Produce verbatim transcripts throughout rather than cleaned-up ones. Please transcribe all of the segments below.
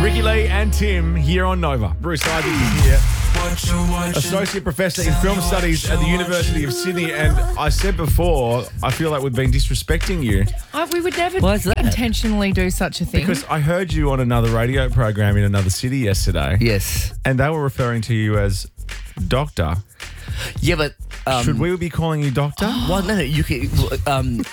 Ricky Lee and Tim here on Nova. Bruce Isaac is here. Associate Professor in Film Studies at the University of Sydney. And I said before, I feel like we've been disrespecting you. Oh, we would never Why is that? intentionally do such a thing. Because I heard you on another radio program in another city yesterday. Yes. And they were referring to you as Doctor. Yeah, but... Um, Should we be calling you Doctor? Well, no, no, you can... Um,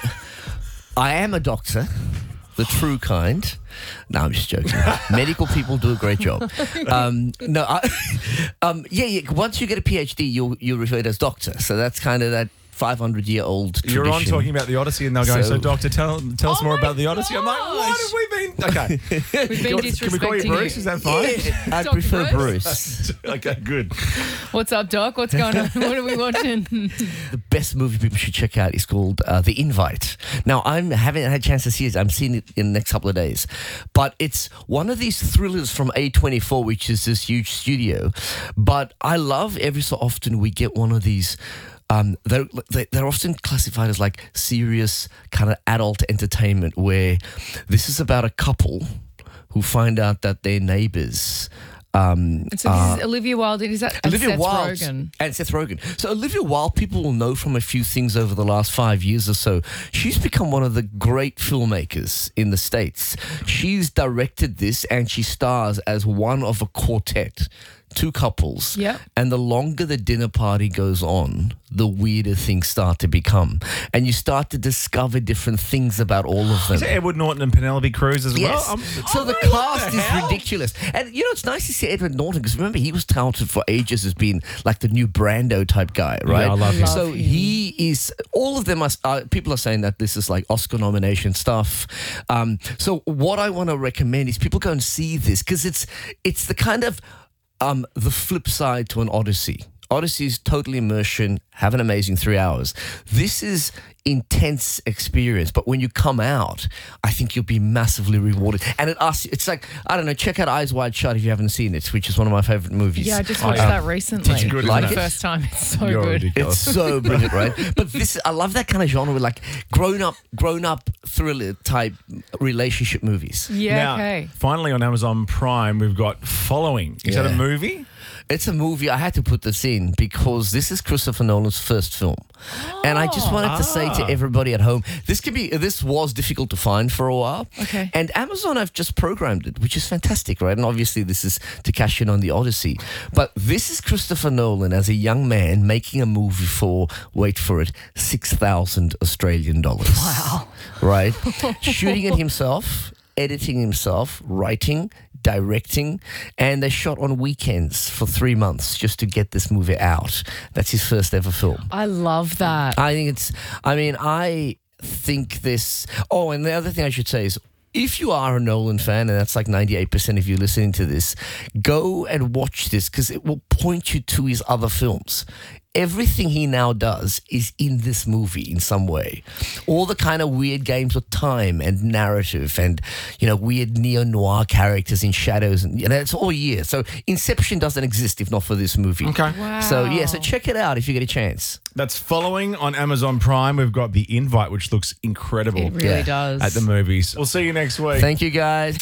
I am a doctor, the true kind. No, I'm just joking. Medical people do a great job. Um, no, I, um, yeah, yeah. Once you get a PhD, you'll you're referred as doctor. So that's kind of that five hundred year old tradition. You're on talking about the Odyssey, and they're going, so, So- Doctor, tell tell us Oh more my about the Odyssey. I'm like, what gosh. have we been? Okay. We've been disrespecting Can we call you Bruce? you. Is that fine? Yeah, I Doctor prefer Bruce? Bruce. Okay, good. What's up, Doc? What's going on? What are we watching? The best movie people should check out is called uh, The Invite. Now, I haven't had a chance to see it. I'm seeing it in the next couple of days. But it's one of these thrillers from A twenty-four, which is this huge studio. But I love every so often we get one of these... Um, they're, they're often classified as like serious kind of adult entertainment where this is about a couple who find out that their neighbors... Um, So are- this is Olivia Wilde. Is that and Olivia Seth Wilde Rogen? and Seth Rogen. So Olivia Wilde, people will know from a few things over the last five years or so. She's become one of the great filmmakers in the States. She's directed this and she stars as one of a quartet, two couples. Yep. And the longer the dinner party goes on, the weirder things start to become. And you start to discover different things about all of them. Is it Edward Norton and Penelope Cruz as Yes. well? I'm- so the Oh, what cast the is hell? ridiculous. And, you know, it's nice to see Edward Norton because remember, he was touted for ages as being like the new Brando type guy, right? I love him. So Love him. he is, all of them are, uh, people are saying that this is like Oscar nomination stuff. Um, so what I want to recommend is people go and see this because it's, it's the kind of, um, the flip side to an Odyssey. Odyssey is total immersion, have an amazing three hours. This is intense experience, but when you come out, I think you'll be massively rewarded. And it asks, it's like, I don't know, check out Eyes Wide Shut if you haven't seen it, which is one of my favorite movies. Yeah, I just Oh, watched yeah. that recently. It's good, for isn't the it? first time. It's so You're good. ridiculous. It's so brilliant, right? But this, I love that kind of genre with like grown up, grown up thriller type relationship movies. Yeah, now, okay. finally on Amazon Prime, we've got Following. Is that a Yeah. movie? It's a movie. I had to put this in because this is Christopher Nolan's first film, and I just wanted to say to Ah. everybody at home, this could be. This was difficult to find for a while. Okay. And Amazon have just programmed it, which is fantastic, right? And obviously, this is to cash in on the Odyssey. But this is Christopher Nolan as a young man making a movie for, wait for it, six thousand Australian dollars. Wow. Right? Shooting it himself, editing himself, writing, directing, and they shot on weekends for three months just to get this movie out. That's his first ever film. I love that. I think it's, I mean, I think this, oh, and the other thing I should say is, if you are a Nolan fan, and that's like ninety-eight percent of you listening to this, go and watch this because it will point you to his other films. Everything he now does is in this movie in some way. All the kind of weird games with time and narrative and, you know, weird neo-noir characters in shadows. And you know, it's all year. So Inception doesn't exist if not for this movie. Okay. Wow. So, yeah, so check it out if you get a chance. That's Following on Amazon Prime. We've got The Invite, which looks incredible It really Yeah. does. at the movies. We'll see you next week. Thank you, guys.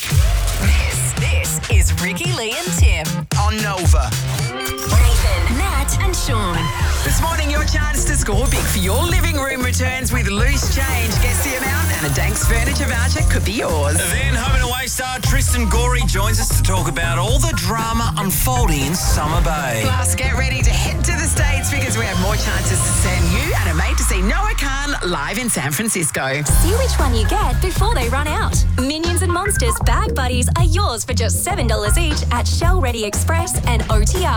This, this is Ricky Lee and Tim. On Nova. Nathan, Nat, and Sean. This morning, your chance to score big for your living room returns with loose change. Guess the amount, and a Danks Furniture voucher could be yours. Then home and away star Tristan Gorey joins us to talk about all the drama unfolding in Summer Bay. Plus, get ready to head to the States because we have more chances to send you and a mate to see Noah Khan live in San Francisco. See which one you get before they run out. Minions and Monsters Bag Buddies are yours for just seven dollars each at Shell Ready Express and O T R.